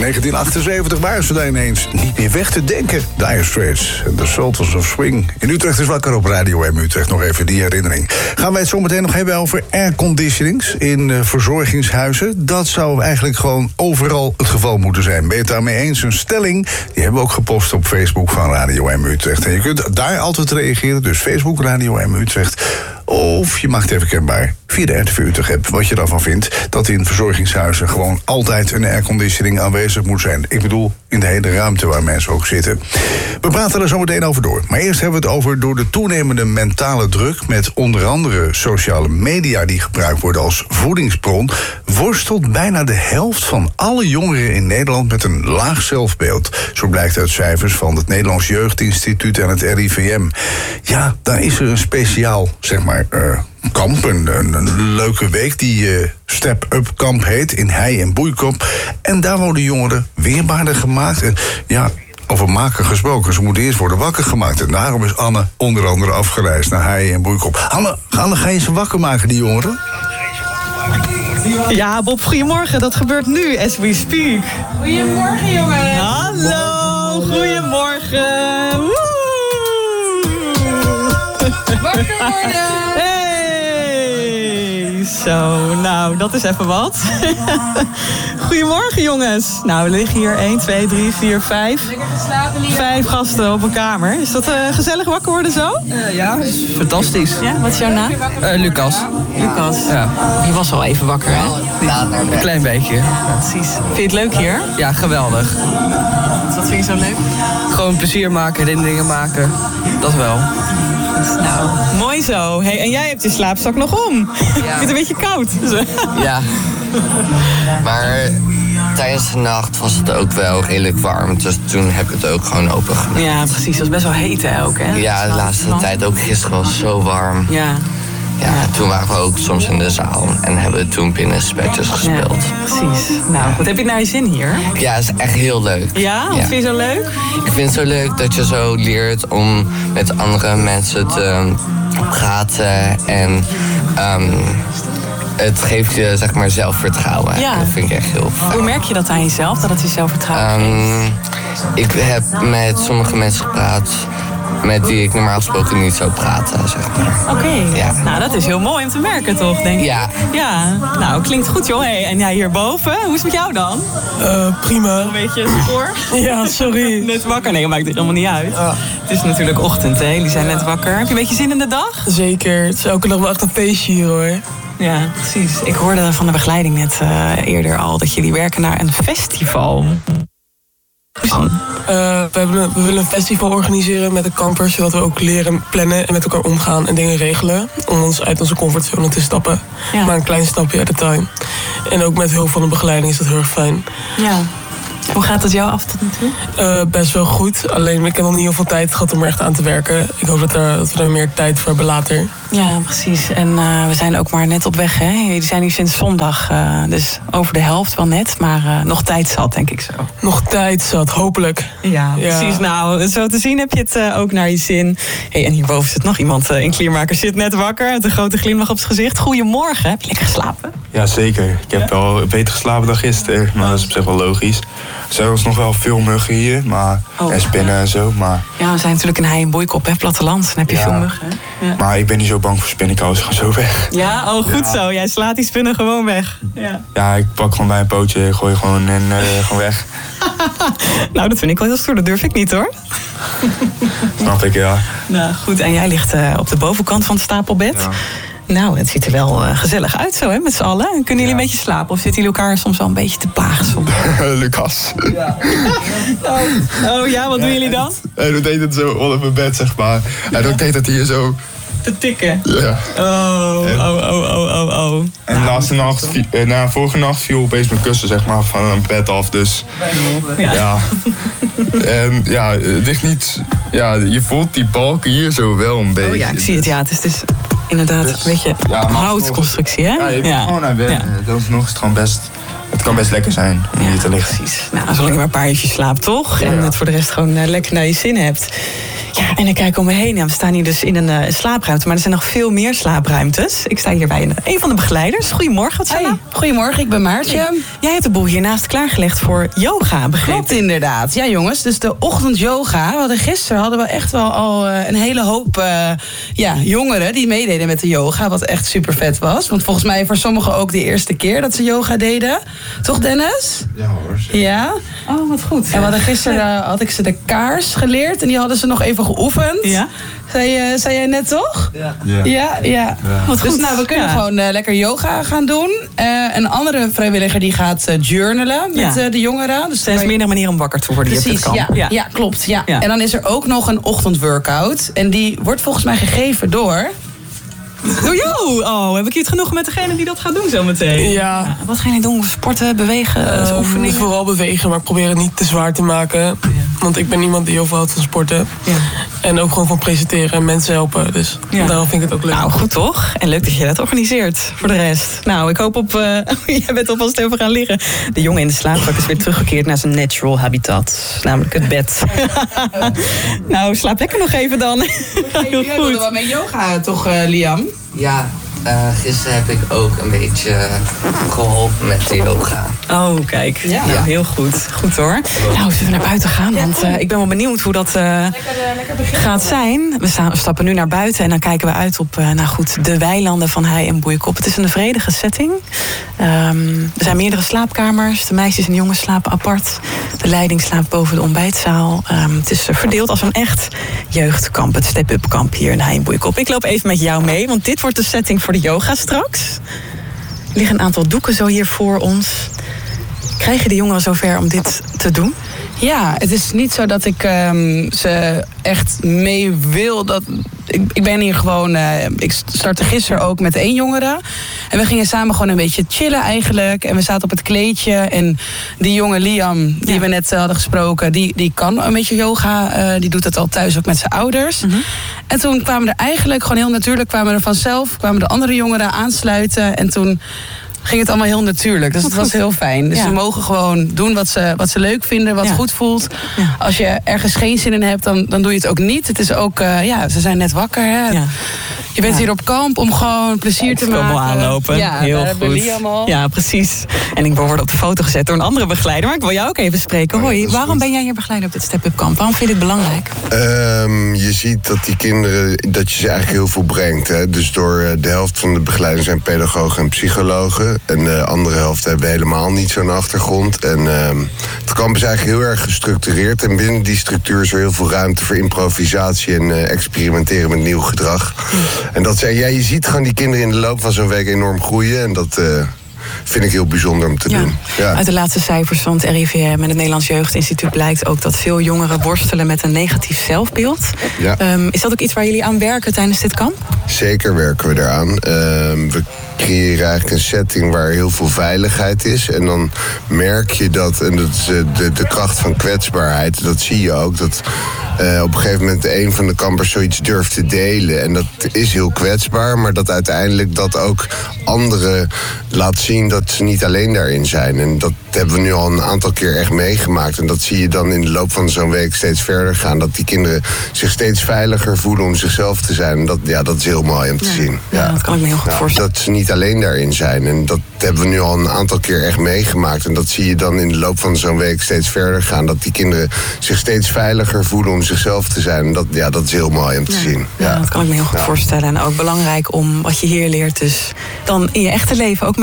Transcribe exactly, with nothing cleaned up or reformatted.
negentien achtenzeventig waren ze daar ineens niet meer weg te denken. Dire Straits en The Sultans of Swing. In Utrecht is wakker op Radio M Utrecht. Nog even die herinnering. Gaan wij het zo meteen nog hebben over airconditionings in uh, verzorgingshuizen. Dat zou eigenlijk gewoon overal het geval moeten zijn. Ben je het daarmee eens? Een stelling, die hebben we ook gepost op Facebook van Radio M Utrecht. En je kunt daar altijd reageren. Dus Facebook Radio M Utrecht. Of je maakt even kenbaar via de R T V Utrecht app wat je daarvan vindt. Dat in verzorgingshuizen gewoon altijd een airconditioning aanwezig moet zijn. Ik bedoel, in de hele ruimte waar mensen ook zitten. We praten er zo meteen over door. Maar eerst hebben we het over door de toenemende mentale druk met onder andere sociale media die gebruikt worden als voedingsbron, worstelt bijna de helft van alle jongeren in Nederland met een laag zelfbeeld. Zo blijkt uit cijfers van het Nederlands Jeugdinstituut en het R I V M. Ja, daar is er een speciaal, zeg maar, Uh, kamp, een, een, een leuke week die uh, Step Up Kamp heet, in Hei en Boeikop. En daar worden jongeren weerbaarder gemaakt. En ja, over maken gesproken, ze moeten eerst worden wakker gemaakt. En daarom is Anne onder andere afgereisd naar Hei en Boeikop. Anne, Anne, ga je ze wakker maken, die jongeren? Ja, Bob, goedemorgen. Dat gebeurt nu, as we speak. Goedemorgen, jongens. Hallo, goedemorgen. Woe! Wakker worden. Hey, zo, nou, dat is even wat. Goedemorgen, jongens. Nou, we liggen hier één, twee, drie, vier, vijf. Lekker geslapen, Lia. Vijf gasten op een kamer. Is dat uh, gezellig wakker worden zo? Uh, ja, is fantastisch. Ja, wat is jouw naam? Uh, Lucas. Lucas. Ja. Je was al even wakker, hè? Een klein beetje. Ja, precies. Vind je het leuk hier? Ja, geweldig. Wat vind je zo leuk? Gewoon plezier maken, herinneringen maken. Dat wel. Nou, mooi zo. Hey, en jij hebt je slaapzak nog om. Ja. Ik vind het een beetje koud. Ja. Maar tijdens de nacht was het ook wel redelijk warm. Dus toen heb ik het ook gewoon open gedaan. Ja, precies. Het was best wel heet, hè, ook, hè? Ja, de laatste tijd. Ook gisteren was het zo warm. Ja. Ja, toen waren we ook soms in de zaal en hebben toen binnen spelletjes gespeeld. Ja, precies. Nou, wat heb je naar je zin hier? Ja, het is echt heel leuk. Ja? Wat ja. vind je zo leuk? Ik vind het zo leuk dat je zo leert om met andere mensen te praten. En um, het geeft je, zeg maar, zelfvertrouwen. Ja. Dat vind ik echt heel fijn. Hoe merk je dat aan jezelf, dat het je zelfvertrouwen um, geeft? Ik heb met sommige mensen gepraat met die ik normaal gesproken niet zou praten, zeg maar. Oké, okay. Ja. Nou, dat is heel mooi om te merken, toch, denk ik? Ja. Ja, nou, klinkt goed, joh. Hey, en jij hierboven, hoe is het met jou dan? Uh, prima. Een beetje spoor? Ja, sorry. Net wakker? Nee, dat maakt het helemaal niet uit. Ah. Het is natuurlijk ochtend, hè? Jullie zijn net wakker. Heb je een beetje zin in de dag? Zeker. Het is elke dag wel echt een feestje hier, hoor. Ja, precies. Ik hoorde van de begeleiding net uh, eerder al dat jullie werken naar een festival. Uh, we, hebben, we willen een festival organiseren met de kampers, zodat we ook leren plannen en met elkaar omgaan en dingen regelen. Om ons uit onze comfortzone te stappen. Ja. Maar een klein stapje at a time. En ook met hulp van de begeleiding is dat heel erg fijn. Ja. Hoe gaat het jou af tot nu toe? Uh, best wel goed. Alleen ik heb nog niet heel veel tijd gehad om er echt aan te werken. Ik hoop dat, er, dat we er meer tijd voor hebben later. Ja, precies. En uh, we zijn ook maar net op weg, hè? Jullie zijn hier sinds zondag. Uh, dus over de helft wel net. Maar uh, nog tijd zat, denk ik zo. Nog tijd zat, hopelijk. Ja, ja, precies. Nou, zo te zien heb je het uh, ook naar je zin. Hey, en hierboven zit nog iemand uh, in Kliermaker. Zit net wakker met een grote glimlach op zijn gezicht. Goedemorgen. Heb je lekker geslapen? Ja, zeker. Ik heb wel beter geslapen dan gisteren. Maar dat is op zich wel logisch. Er zijn nog wel veel muggen hier, maar, oh, en spinnen en zo. Maar, ja, we zijn natuurlijk een Hei en Boeikop, hè, platteland. Dan heb je ja, veel muggen. Ja. Maar ik ben niet zo bang voor spinnenkou, ze gaan zo weg. Ja, oh goed ja. Zo. Jij slaat die spinnen gewoon weg. Ja, ja ik pak gewoon bij een pootje, gooi gewoon en uh, gewoon weg. Nou, dat vind ik wel heel stoer. Dat durf ik niet, hoor. Snap ik, ja. Nou, goed. En jij ligt uh, op de bovenkant van het stapelbed. Ja. Nou, het ziet er wel uh, gezellig uit zo, hè, met z'n allen. Kunnen jullie ja. een beetje slapen? Of zitten jullie elkaar soms wel een beetje te plagen? Soms? Lucas. Ja. oh. oh ja, wat ja, doen jullie dan? Hij doet het zo onder mijn bed, zeg maar. Hij doet het hier zo... te tikken? Ja. Oh, en, oh, oh, oh, oh, oh. En nou, laatste nacht, uh, na vorige nacht viel opeens mijn kussen, zeg maar, van een bed af. Dus ja. ja. En ja, het ligt niet... Ja, je voelt die balken hier zo wel een beetje. Oh ja, ik zie het. Ja, het is dus inderdaad dus, een beetje ja, houtconstructie, hè? Ja, je ja. gewoon naar binnen. Ja. Dat is nog het gewoon best... Het kan best lekker zijn om hier ja, te liggen. Precies. Nou, zolang je maar een paar uurtjes slaapt, toch? Ja. En het voor de rest gewoon uh, lekker naar je zin hebt. Ja, en ik kijk om me heen. Ja, we staan hier dus in een uh, slaapruimte, maar er zijn nog veel meer slaapruimtes. Ik sta hier bij een, een van de begeleiders. Goedemorgen, wat hey, goedemorgen, ik ben Maartje. Hey. Jij hebt de boel hiernaast klaargelegd voor yoga, begrepen? Klopt, inderdaad. Ja, jongens, dus de ochtendyoga. We hadden gisteren hadden we echt wel al uh, een hele hoop uh, ja, jongeren die meededen met de yoga, wat echt super vet was. Want volgens mij voor sommigen ook de eerste keer dat ze yoga deden. Toch, Dennis? Ja hoor. Zeker. Ja. Oh, wat goed. En we hadden gisteren uh, had ik ze de kaars geleerd en die hadden ze nog even geoefend. Ja. Zei, uh, zei jij net toch? Ja. Ja, ja. ja. Wat goed. Dus nou, we kunnen ja. gewoon uh, lekker yoga gaan doen. Uh, een andere vrijwilliger die gaat uh, journalen met ja. uh, de jongeren. Dus er zijn meerdere manieren om wakker te worden. Precies, ja, ja. ja, klopt. Ja. Ja. En dan is er ook nog een ochtendworkout. En die wordt volgens mij gegeven door... Door jou! Oh, heb ik iets genoeg met degene die dat gaat doen zometeen? Ja. ja. Wat ga je doen? Sporten, bewegen, uh, oefeningen? Vooral bewegen, maar ik probeer het niet te zwaar te maken. Ja. Want ik ben iemand die heel veel houdt van sporten. Ja. En ook gewoon van presenteren en mensen helpen. Dus ja. daarom vind ik het ook leuk. Nou, goed toch? En leuk dat je dat organiseert voor de rest. Nou, ik hoop op... Uh, jij bent alvast even gaan liggen. De jongen in de slaapzak is weer teruggekeerd naar zijn natural habitat. Namelijk het bed. Nou, slaap lekker nog even dan. Heel goed. Jij wilde wel met yoga toch, uh, Liam? Ja, uh, gisteren heb ik ook een beetje geholpen met de yoga. Oh, kijk. Ja. Nou, heel goed. Goed hoor. Nou, zullen we naar buiten gaan? Want uh, ik ben wel benieuwd hoe dat uh, lekker, uh, lekker gaat zijn. We, staan, we stappen nu naar buiten en dan kijken we uit op uh, nou goed, de weilanden van Hei en Boeikop. Het is een vredige setting. Um, er zijn meerdere slaapkamers. De meisjes en jongens slapen apart. De leiding slaapt boven de ontbijtzaal. Um, het is uh, verdeeld als een echt jeugdkamp. Het step-up kamp hier in Hei en Boeikop. Ik loop even met jou mee, want dit wordt de setting voor de yoga straks. Er liggen een aantal doeken zo hier voor ons. Krijgen de jongeren zover om dit te doen? Ja, het is niet zo dat ik um, ze echt mee wil. Dat, ik, ik ben hier gewoon... Uh, ik startte gisteren ook met één jongere. En we gingen samen gewoon een beetje chillen eigenlijk. En we zaten op het kleedje. En die jonge Liam, die ja. we net uh, hadden gesproken... Die, die kan een beetje yoga. Uh, die doet het al thuis ook met zijn ouders. Mm-hmm. En toen kwamen er eigenlijk gewoon heel natuurlijk... kwamen er vanzelf, kwamen de andere jongeren aansluiten. En toen... ging het allemaal heel natuurlijk. Dus het was heel fijn. Dus ja. ze mogen gewoon doen wat ze, wat ze leuk vinden, wat ja. goed voelt. Ja. Als je ergens geen zin in hebt, dan, dan doe je het ook niet. Het is ook, uh, ja, ze zijn net wakker. Hè? Ja. Je bent ja. hier op kamp om gewoon plezier ja, te maken. Komen aanlopen. Ja, heel goed. Ja, precies. En ik word op de foto gezet door een andere begeleider. Maar ik wil jou ook even spreken. Hoi, waarom ben jij hier begeleider op dit step-up kamp? Waarom vind je dit belangrijk? Um, je ziet dat die kinderen, dat je ze eigenlijk heel veel brengt. Hè? Dus door de helft van de begeleiders zijn pedagogen en psychologen. En de andere helft hebben helemaal niet zo'n achtergrond. En uh, het kamp is eigenlijk heel erg gestructureerd. En binnen die structuur is er heel veel ruimte voor improvisatie en uh, experimenteren met nieuw gedrag. Mm. En dat zijn, ja, je ziet gewoon die kinderen in de loop van zo'n week enorm groeien. En dat... Uh, vind ik heel bijzonder om te ja. doen. Ja. Uit de laatste cijfers van het R I V M en het Nederlands Jeugdinstituut blijkt ook dat veel jongeren worstelen met een negatief zelfbeeld. Ja. Um, is dat ook iets waar jullie aan werken tijdens dit kamp? Zeker werken we daaraan. Uh, we creëren eigenlijk een setting waar heel veel veiligheid is. En dan merk je dat, en dat is de, de kracht van kwetsbaarheid, dat zie je ook, dat uh, op een gegeven moment een van de kampers zoiets durft te delen. En dat is heel kwetsbaar, maar dat uiteindelijk dat ook anderen laat zien dat ze niet alleen daarin zijn. En dat hebben we nu al een aantal keer echt meegemaakt. En dat zie je dan in de loop van zo'n week steeds verder gaan. Dat die kinderen zich steeds veiliger voelen om zichzelf te zijn. En dat, ja, dat is heel mooi om te ja. zien. Ja, ja, dat kan ik me heel goed ja, voorstellen. Dat ze niet alleen daarin zijn. En dat hebben we nu al een aantal keer echt meegemaakt. En dat zie je dan in de loop van zo'n week steeds verder gaan. Dat die kinderen zich steeds veiliger voelen om zichzelf te zijn. En dat, ja, dat is heel mooi om te ja. zien. Ja, ja, dat kan ik me heel goed ja. voorstellen. En ook belangrijk om wat je hier leert, dus dan in je echte leven ook